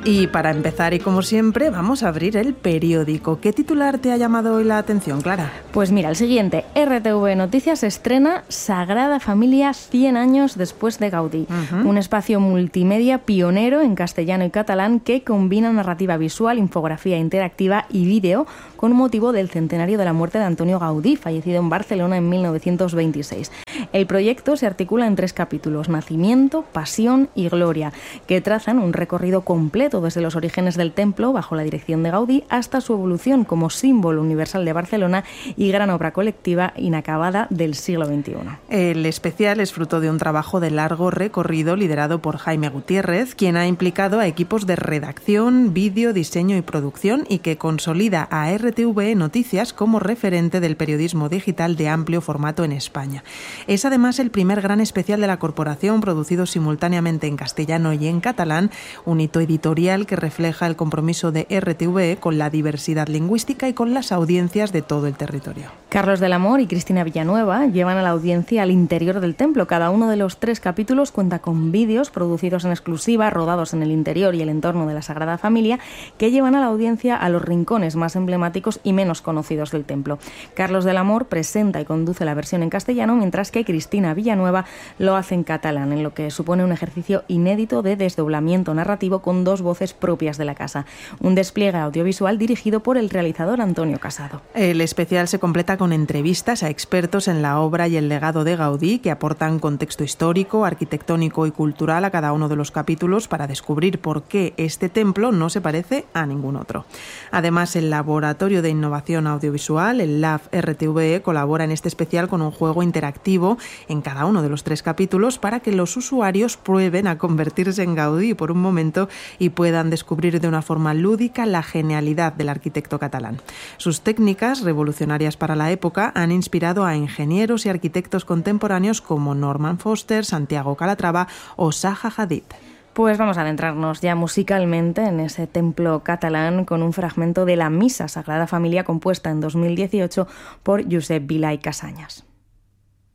Y para empezar, y como siempre, vamos a abrir el periódico. ¿Qué titular te ha llamado hoy la atención, Clara? Pues mira, el siguiente. RTV Noticias estrena Sagrada Familia 100 años después de Gaudí. Un espacio multimedia pionero en castellano y catalán que combina narrativa visual, infografía interactiva y vídeo con motivo del centenario de la muerte de Antonio Gaudí, fallecido en Barcelona en 1926. El proyecto se articula en 3 capítulos: Nacimiento, Pasión y Gloria, que trazan un recorrido completo desde los orígenes del templo, bajo la dirección de Gaudí, hasta su evolución como símbolo universal de Barcelona y gran obra colectiva inacabada del siglo XXI. El especial es fruto de un trabajo de largo recorrido liderado por Jaime Gutiérrez, quien ha implicado a equipos de redacción, vídeo, diseño y producción, y que consolida a RTV Noticias como referente del periodismo digital de amplio formato en España. Es además el primer gran especial de la corporación producido simultáneamente en castellano y en catalán, un hito editorial que refleja el compromiso de RTV con la diversidad lingüística y con las audiencias de todo el territorio. Carlos del Amor y Cristina Villanueva llevan a la audiencia al interior del templo. Cada uno de los 3 capítulos cuenta con vídeos producidos en exclusiva, rodados en el interior y el entorno de la Sagrada Familia, que llevan a la audiencia a los rincones más emblemáticos y menos conocidos del templo. Carlos del Amor presenta y conduce la versión en castellano, mientras que Cristina Villanueva lo hace en catalán, en lo que supone un ejercicio inédito de desdoblamiento narrativo con 2 voces propias de la casa. Un despliegue audiovisual dirigido por el realizador Antonio Casado. El especial se completa con entrevistas a expertos en la obra y el legado de Gaudí, que aportan contexto histórico, arquitectónico y cultural a cada uno de los capítulos para descubrir por qué este templo no se parece a ningún otro. Además, el Laboratorio de Innovación Audiovisual, el LAF RTV, colabora en este especial con un juego interactivo en cada uno de los 3 capítulos para que los usuarios prueben a convertirse en Gaudí por un momento y puedan descubrir de una forma lúdica la genialidad del arquitecto catalán. Sus técnicas, revolucionarias para la época, han inspirado a ingenieros y arquitectos contemporáneos como Norman Foster, Santiago Calatrava o Zaha Hadid. Pues vamos a adentrarnos ya musicalmente en ese templo catalán con un fragmento de la Misa Sagrada Familia compuesta en 2018 por Josep Vila i Casañas.